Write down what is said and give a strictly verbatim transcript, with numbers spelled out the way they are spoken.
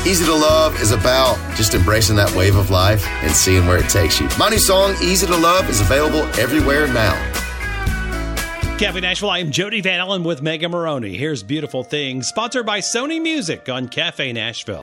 Easy to Love is about just embracing that wave of life and seeing where it takes you. My new song, Easy to Love, is available everywhere now. Cafe Nashville, I am Jody Van Allen with Megan Maroney. Here's Beautiful Things, sponsored by Sony Music on Cafe Nashville.